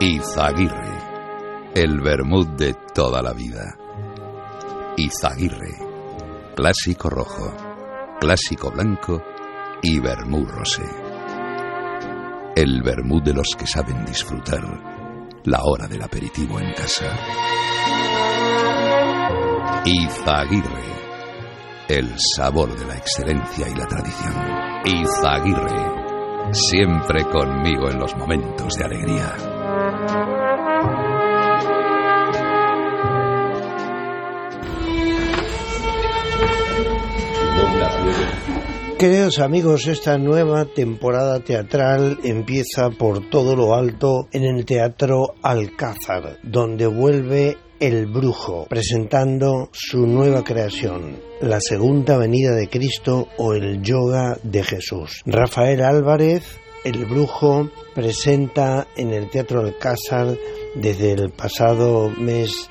Izaguirre, el vermut de toda la vida. Izaguirre, clásico rojo, clásico blanco y vermut rosé. El vermut de los que saben disfrutar la hora del aperitivo en casa. Izaguirre, el sabor de la excelencia y la tradición. Izaguirre, siempre conmigo en los momentos de alegría. Queridos amigos, esta nueva temporada teatral empieza por todo lo alto en el Teatro Alcázar, donde vuelve El Brujo, presentando su nueva creación, La Segunda Venida de Cristo o el Yoga de Jesús. Rafael Álvarez, El Brujo, presenta en el Teatro Alcázar desde el pasado mes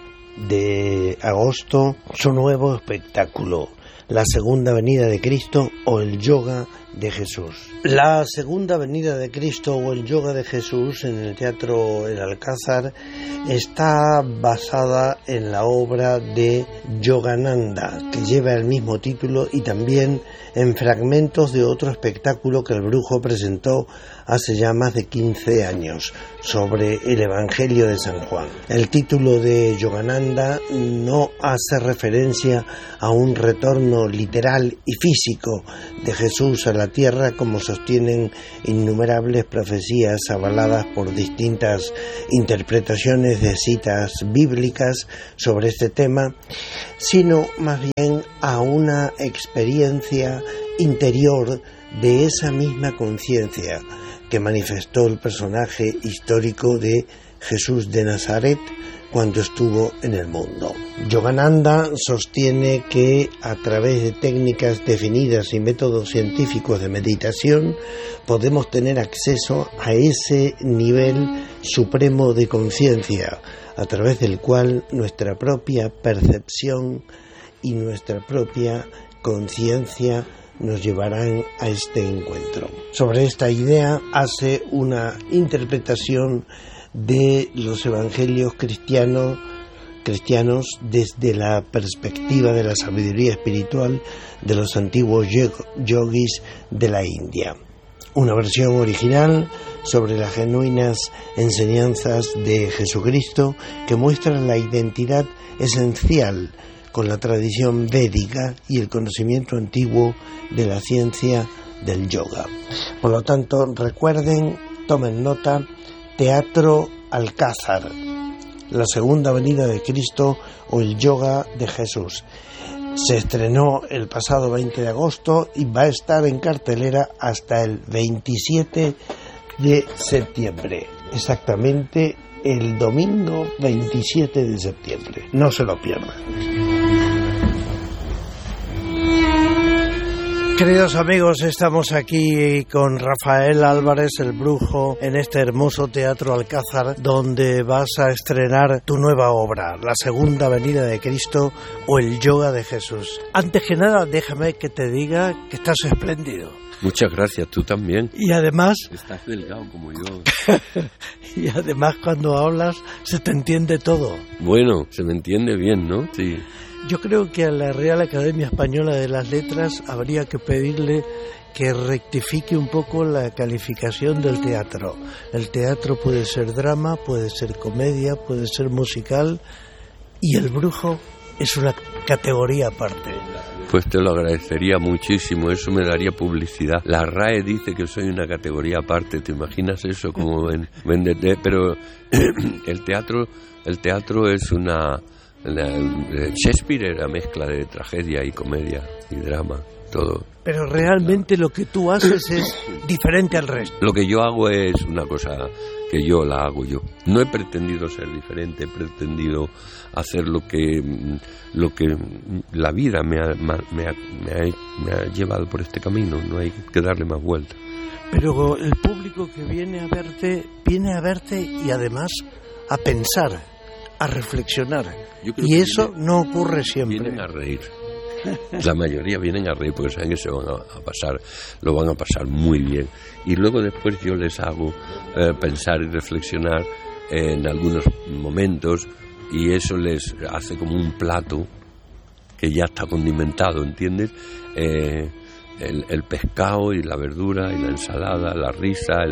de agosto su nuevo espectáculo, La Segunda Venida de Cristo o el Yoga de Jesús. La Segunda Venida de Cristo o el Yoga de Jesús en el Teatro El Alcázar está basada en la obra de Yogananda, que lleva el mismo título, y también en fragmentos de otro espectáculo que El Brujo presentó hace ya más de 15 años sobre el Evangelio de San Juan. El título de Yogananda no hace referencia a un retorno literal y físico de Jesús a la tierra, como sostienen innumerables profecías avaladas por distintas interpretaciones de citas bíblicas sobre este tema, sino más bien a una experiencia interior de esa misma conciencia que manifestó el personaje histórico de Jesús de Nazaret cuando estuvo en el mundo. Yogananda sostiene que a través de técnicas definidas y métodos científicos de meditación podemos tener acceso a ese nivel supremo de conciencia, a través del cual nuestra propia percepción y nuestra propia conciencia nos llevarán a este encuentro. Sobre esta idea hace una interpretación de los evangelios cristianos desde la perspectiva de la sabiduría espiritual de los antiguos yogis de la India. Una versión original sobre las genuinas enseñanzas de Jesucristo que muestra la identidad esencial con la tradición védica y el conocimiento antiguo de la ciencia del yoga. Por lo tanto, recuerden, tomen nota, Teatro Alcázar, La Segunda Venida de Cristo o el Yoga de Jesús. Se estrenó el pasado 20 de agosto y va a estar en cartelera hasta el 27 de septiembre, exactamente el domingo 27 de septiembre. No se lo pierdan. Queridos amigos, estamos aquí con Rafael Álvarez, El Brujo, en este hermoso Teatro Alcázar, donde vas a estrenar tu nueva obra, La Segunda Venida de Cristo o el Yoga de Jesús. Antes que nada, déjame que te diga que estás espléndido. Muchas gracias, tú también. Y además... Estás delgado como yo. Y además cuando hablas se te entiende todo. Bueno, se me entiende bien, ¿no? Sí. Yo creo que a la Real Academia Española de las Letras habría que pedirle que rectifique un poco la calificación del teatro. El teatro puede ser drama, puede ser comedia, puede ser musical, y El Brujo es una categoría aparte. Pues te lo agradecería muchísimo, eso me daría publicidad. La RAE dice que soy una categoría aparte, ¿te imaginas eso? Como pero el teatro es una... Shakespeare era mezcla de tragedia y comedia y drama, todo. Pero realmente lo que tú haces es diferente al resto. Lo que yo hago es una cosa que yo la hago yo. No he pretendido ser diferente, he pretendido hacer lo que la vida me ha llevado por este camino. No hay que darle más vuelta. Pero el público que viene a verte y además a pensar, a reflexionar, y eso no ocurre siempre. Vienen a reír. La mayoría vienen a reír porque saben que se van lo van a pasar muy bien. Y luego después yo les hago pensar y reflexionar en algunos momentos, y eso les hace como un plato que ya está condimentado, ¿entiendes? El pescado y la verdura y la ensalada, la risa,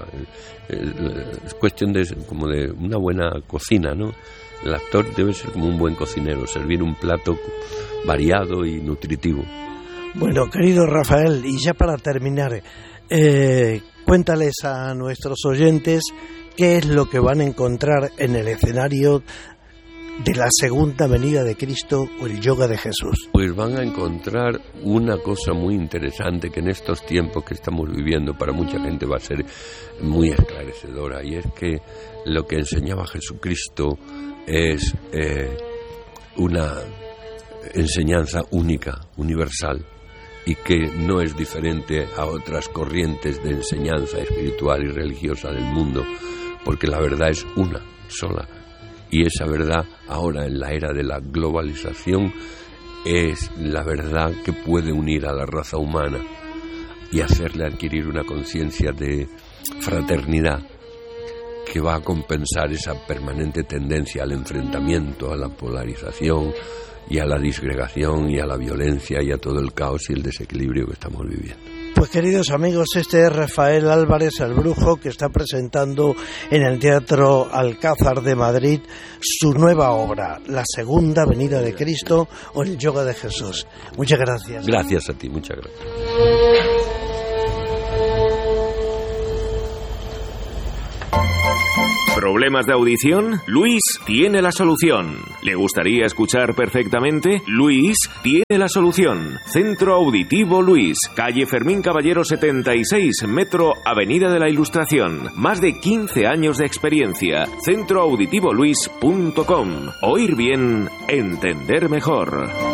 es cuestión de como de una buena cocina, ¿no? El actor debe ser como un buen cocinero, servir un plato variado y nutritivo. Bueno, querido Rafael, y ya para terminar, cuéntales a nuestros oyentes qué es lo que van a encontrar en el escenario de la segunda venida de Cristo o el yoga de Jesús. Pues van a encontrar una cosa muy interesante que en estos tiempos que estamos viviendo para mucha gente va a ser muy esclarecedora, y es que lo que enseñaba Jesucristo es una enseñanza única, universal, y que no es diferente a otras corrientes de enseñanza espiritual y religiosa del mundo, porque la verdad es una sola. Y esa verdad, ahora en la era de la globalización, es la verdad que puede unir a la raza humana y hacerle adquirir una conciencia de fraternidad que va a compensar esa permanente tendencia al enfrentamiento, a la polarización y a la disgregación y a la violencia y a todo el caos y el desequilibrio que estamos viviendo. Pues queridos amigos, este es Rafael Álvarez, el Brujo, que está presentando en el Teatro Alcázar de Madrid su nueva obra, La segunda venida de Cristo o el yoga de Jesús. Muchas gracias. Gracias a ti, muchas gracias. ¿Problemas de audición? Luis tiene la solución. ¿Le gustaría escuchar perfectamente? Luis tiene la solución. Centro Auditivo Luis, calle Fermín Caballero 76, metro Avenida de la Ilustración. Más de 15 años de experiencia. centroauditivoluis.com. Oír bien, entender mejor.